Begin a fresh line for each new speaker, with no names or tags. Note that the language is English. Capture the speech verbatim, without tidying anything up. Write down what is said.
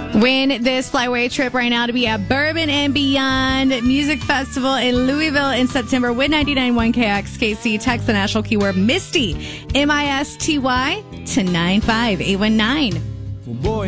Win this flyaway trip right now to be at Bourbon and Beyond Music Festival in Louisville in September. Win ninety-nine point one K X K C. Text the national keyword Misty, M I S T Y, to nine five eight one nine.
Well, boy,